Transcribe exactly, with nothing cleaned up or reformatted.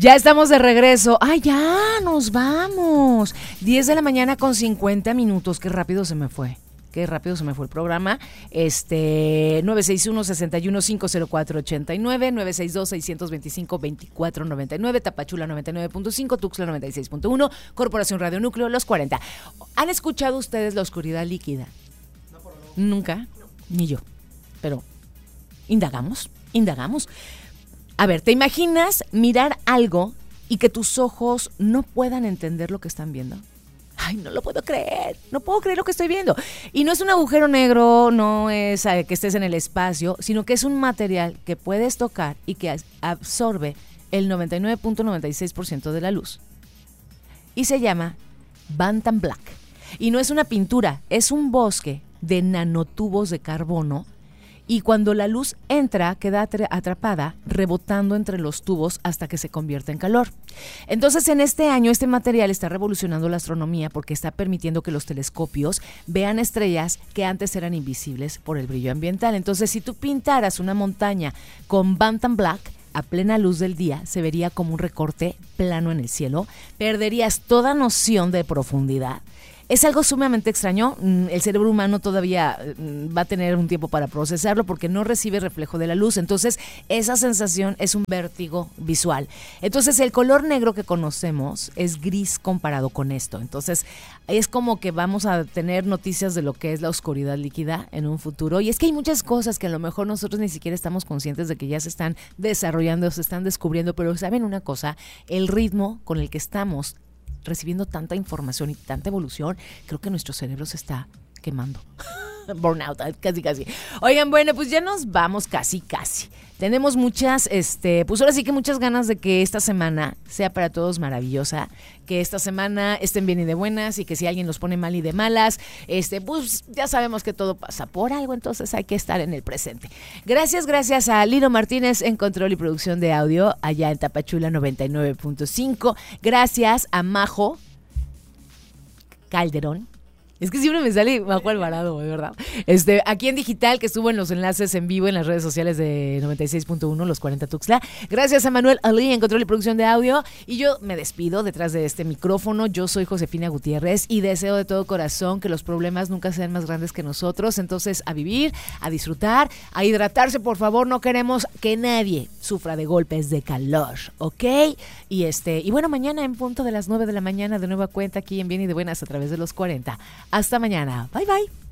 Ya estamos de regreso. ¡Ay, ya! ¡Nos vamos! diez de la mañana con cincuenta minutos. Qué rápido se me fue. Qué rápido se me fue el programa. Este, nueve seis uno, seis uno cinco, cero cuatro ocho nueve, nueve seis dos, seis dos cinco, dos cuatro nueve nueve, Tapachula noventa y nueve punto cinco, Tuxtla noventa y seis punto uno, Corporación Radio Núcleo, Los cuarenta. ¿Han escuchado ustedes La Oscuridad Líquida? No, por favor. Nunca, no. Ni yo. Pero, indagamos, indagamos. A ver, ¿te imaginas mirar algo y que tus ojos no puedan entender lo que están viendo? Ay, no lo puedo creer, no puedo creer lo que estoy viendo. Y no es un agujero negro, no es eh, que estés en el espacio, sino que es un material que puedes tocar y que absorbe el noventa y nueve punto noventa y seis por ciento de la luz. Y se llama Bantam Black. Y no es una pintura, es un bosque de nanotubos de carbono. Y cuando la luz entra, queda atrapada, rebotando entre los tubos hasta que se convierte en calor. Entonces, en este año, este material está revolucionando la astronomía porque está permitiendo que los telescopios vean estrellas que antes eran invisibles por el brillo ambiental. Entonces, si tú pintaras una montaña con Bantam Black, a plena luz del día, se vería como un recorte plano en el cielo. Perderías toda noción de profundidad. Es algo sumamente extraño, el cerebro humano todavía va a tener un tiempo para procesarlo porque no recibe reflejo de la luz, entonces esa sensación es un vértigo visual. Entonces el color negro que conocemos es gris comparado con esto, entonces es como que vamos a tener noticias de lo que es la oscuridad líquida en un futuro, y es que hay muchas cosas que a lo mejor nosotros ni siquiera estamos conscientes de que ya se están desarrollando, se están descubriendo, pero ¿saben una cosa? El ritmo con el que estamos recibiendo tanta información y tanta evolución, creo que nuestro cerebro se está quemando. Burnout, casi casi. Oigan, bueno, pues ya nos vamos casi casi. Tenemos muchas, este, pues ahora sí que muchas ganas de que esta semana sea para todos maravillosa, que esta semana estén bien y de buenas, y que si alguien los pone mal y de malas, este, pues ya sabemos que todo pasa por algo, entonces hay que estar en el presente. Gracias, gracias a Lino Martínez en control y producción de audio allá en Tapachula noventa y nueve punto cinco. Gracias a Majo Calderón. Es que siempre me sale Majo Alvarado, de verdad. Este, aquí en digital, que estuvo en los enlaces en vivo en las redes sociales de noventa y seis punto uno, Los cuarenta Tuxtla. Gracias a Manuel Ali en control y producción de audio. Y yo me despido detrás de este micrófono. Yo soy Josefina Gutiérrez y deseo de todo corazón que los problemas nunca sean más grandes que nosotros. Entonces, a vivir, a disfrutar, a hidratarse, por favor. No queremos que nadie sufra de golpes de calor, ¿ok? Y este, y bueno, mañana en punto de las nueve de la mañana, de nueva cuenta aquí en Bien y de Buenas a través de Los cuarenta. Hasta mañana. Bye, bye.